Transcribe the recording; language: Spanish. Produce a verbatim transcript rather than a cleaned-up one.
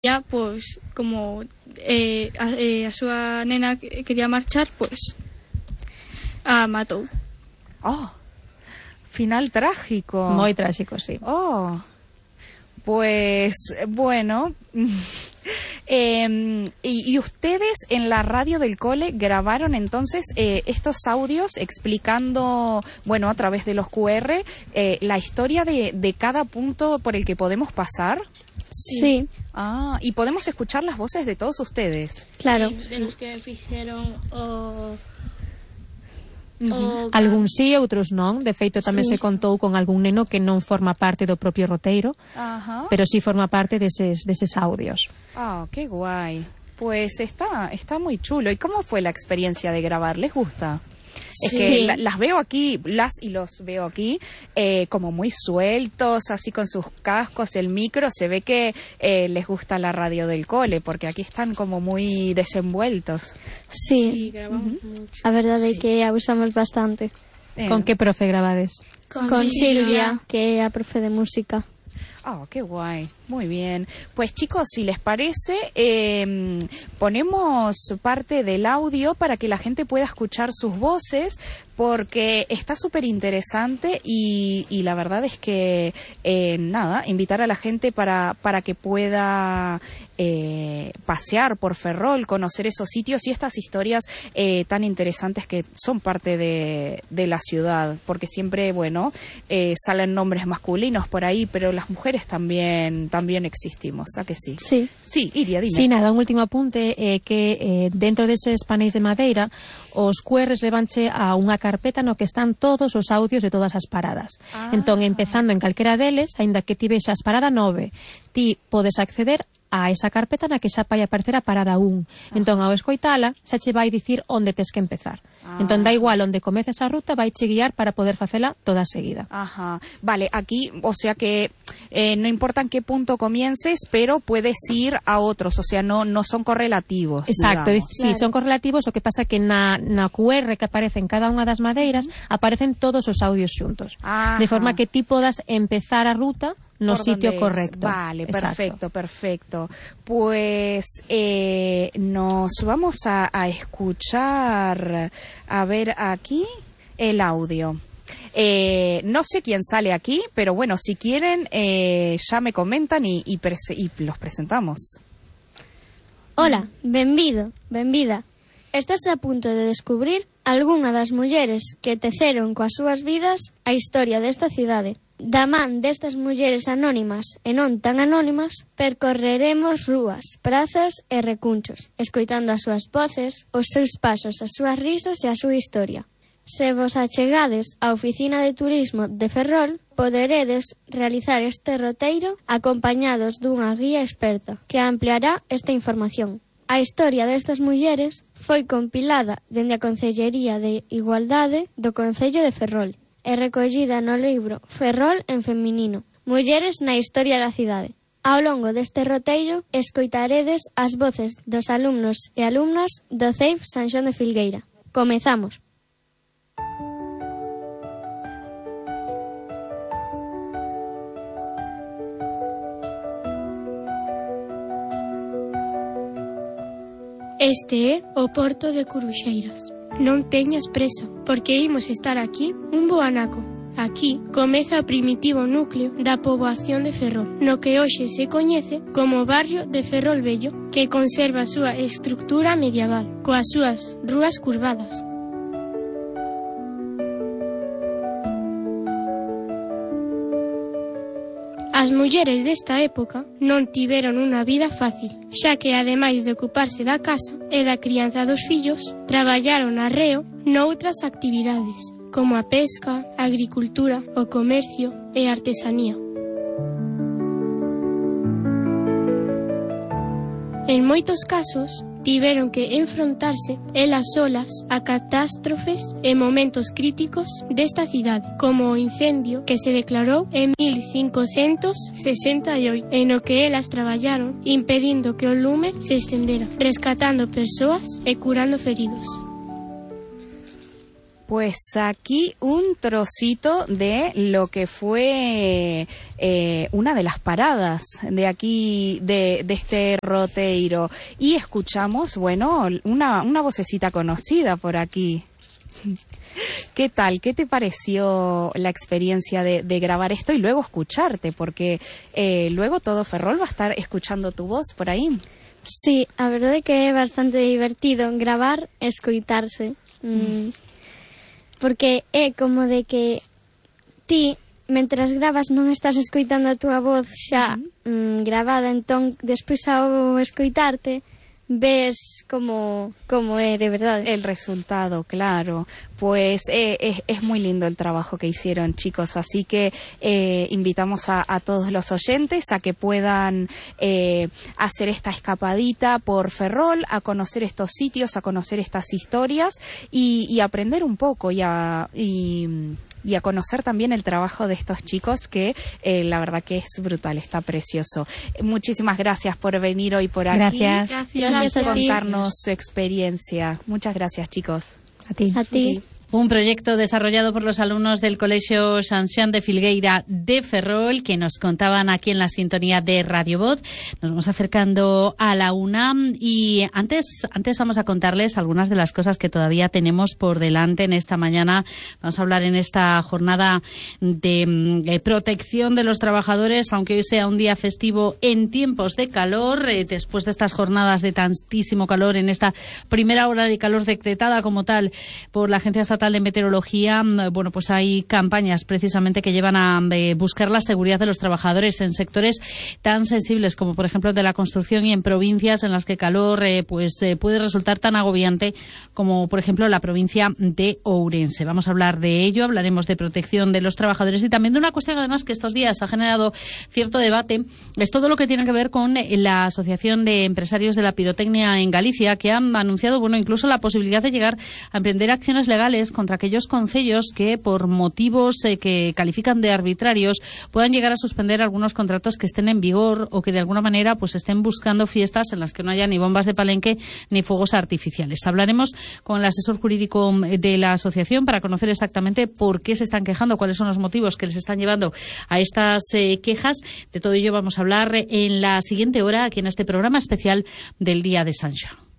ya, pois, como eh, a, eh, a súa nena quería marchar, pois a matou. Oh, final trágico. Moi trágico, sí. Oh, pues bueno. eh, y, y ustedes en la radio del cole grabaron entonces eh, estos audios explicando, bueno, a través de los cu erre, eh, la historia de, de cada punto por el que podemos pasar. Sí. Ah, y podemos escuchar las voces de todos ustedes. Claro. Sí, de los que fixeron o... Uh-huh. Algún sí, outros non. De feito, tamén Sí. se contou con algún neno que non forma parte do propio roteiro, Ajá. pero sí forma parte deses, deses audios. Ah, qué guay. Pues está, está muy chulo. ¿Y cómo fue la experiencia de grabar? ¿Les gusta? Es que Sí. la- las veo aquí, las y los veo aquí, eh, como muy sueltos, así con sus cascos, el micro. Se ve que eh, les gusta la radio del cole, porque aquí están como muy desenvueltos. Sí. Sí, grabamos mucho. A verdade é que a usamos bastante. Eh, Con que profe grabades? Con Silvia, que é a profe de música. Ah, qué guay. Muy bien. Pues chicos, si les parece, eh, ponemos parte del audio para que la gente pueda escuchar sus voces, porque está súper interesante y, y la verdad es que, eh, nada, invitar a la gente para, para que pueda eh, pasear por Ferrol, conocer esos sitios y estas historias eh, tan interesantes que son parte de, de la ciudad, porque siempre, bueno, eh, salen nombres masculinos por ahí, pero las mujeres también, también existimos, ¿a que sí? Sí. Sí, Iria, dime. Sí, nada, un último apunte é eh, que eh, dentro deses paneis de madeira os cu erres levanche a unha carpeta no que están todos os audios de todas as paradas. Ah. Entón, empezando en calquera deles, aínda que ti vexas parada nove, ti podes acceder a esa carpeta na que xa vai aparecer a parada un. Entón, ao escoitala, xa che vai dicir onde tes que empezar. Ah. Entón, da igual onde comeces a ruta, vai che guiar para poder facela toda seguida. Ajá, vale, aquí, o sea que eh, no importa en qué punto comiences, pero puedes ir a otros, o sea, no, no son correlativos. Exacto, digamos. sí, son correlativos, o que pasa que na, na cu erre que aparece en cada unha das madeiras aparecen todos os audios xuntos. Ajá. De forma que ti podas empezar a ruta no Por sitio donde es. correcto. Vale, Exacto. perfecto, perfecto. Pues eh, nos vamos a, a escuchar, a ver aquí, el audio. Eh, no sé quién sale aquí, pero bueno, si quieren, eh, ya me comentan y, y, prese- y los presentamos. Ola, benvido, benvida. Estás a punto de descubrir algunha das mulleres que teceron coas súas vidas a historia desta cidade. Da man destas mulleres anónimas e non tan anónimas, percorreremos rúas, prazas e recunchos, escoitando as súas voces, os seus pasos, as súas risas e a súa historia. Se vos achegades á oficina de turismo de Ferrol, poderedes realizar este roteiro acompañados dunha guía experta que ampliará esta información. A historia destas mulleres foi compilada dende a Concellería de Igualdade do Concello de Ferrol e recollida no libro Ferrol en feminino, Mulleres na historia da cidade. Ao longo deste roteiro, escoitaredes as voces dos alumnos e alumnas do C E I F San Xoán de Filgueira. Comezamos. Este é o Porto de Curuxeiras. Non teñas presa, porque imos estar aquí un bo anaco. Aquí comeza o primitivo núcleo da poboación de Ferrol, no que hoxe se coñece como barrio de Ferrol Vello, que conserva a súa estructura medieval, coas súas rúas curvadas. As mulleres desta época non tiveron unha vida fácil, xa que ademais de ocuparse da casa e da crianza dos fillos, traballaron arreo noutras actividades, como a pesca, a agricultura, o comercio e a artesanía. En moitos casos, tiveron que enfrontarse elas solas a catástrofes e momentos críticos desta cidade, como o incendio que se declarou en mil cincocentos sesenta e oito, en o que elas traballaron impedindo que o lume se estendera, rescatando persoas e curando feridos. Pues aquí un trocito de lo que fue eh, una de las paradas de aquí, de, de este roteiro. Y escuchamos, bueno, una, una vocecita conocida por aquí. ¿Qué tal? ¿Qué te pareció la experiencia de, de grabar esto y luego escucharte? Porque eh, luego todo Ferrol va a estar escuchando tu voz por aí. Sí, a verdade é que é bastante divertido gravar e escoitarse. Mm. Porque é como de que ti, mentras gravas, non estás escoitando a túa voz xa mm, gravada, entón, despois ao escoitarte, ves como, como é de verdade. El resultado, claro. Pues eh, es, es muy lindo el trabajo que hicieron, chicos. Así que eh, invitamos a, a todos los oyentes a que puedan eh, hacer esta escapadita por Ferrol, a conocer estos sitios, a conocer estas historias y, y aprender un poco y a... Y, y a conocer también el trabajo de estos chicos que eh, la verdad que es brutal, está precioso. Muchísimas gracias por venir hoy por aquí. Gracias. Y Gracias a ti. contarnos su experiencia. Muchas gracias, chicos. A ti. A ti. Un proyecto desarrollado por los alumnos del Colegio San Xoán de Filgueira de Ferrol, que nos contaban aquí en la sintonía de Radio Voz. Nos vamos acercando a la una y antes, antes vamos a contarles algunas de las cosas que todavía tenemos por delante en esta mañana. Vamos a hablar en esta jornada de, de protección de los trabajadores, aunque hoy sea un día festivo en tiempos de calor, eh, después de estas jornadas de tantísimo calor, en esta primera hora de calor decretada como tal por la Agencia Estatal de Meteorología, bueno, pues hay campañas precisamente que llevan a eh, buscar la seguridad de los trabajadores en sectores tan sensibles como por ejemplo de la construcción y en provincias en las que el calor eh, pues eh, puede resultar tan agobiante como por ejemplo la provincia de Ourense. Vamos a hablar de ello, hablaremos de protección de los trabajadores y también de una cuestión además que estos días ha generado cierto debate, es todo lo que tiene que ver con la Asociación de Empresarios de la Pirotecnia en Galicia, que han anunciado, bueno, incluso la posibilidad de llegar a emprender acciones legales contra aquellos concellos que por motivos eh, que califican de arbitrarios puedan llegar a suspender algunos contratos que estén en vigor o que de alguna manera pues estén buscando fiestas en las que no haya ni bombas de palenque ni fuegos artificiales. Hablaremos con el asesor jurídico de la asociación para conocer exactamente por qué se están quejando, cuáles son los motivos que les están llevando a estas eh, quejas. De todo ello vamos a hablar en la siguiente hora aquí en este programa especial del Día de San Xoán.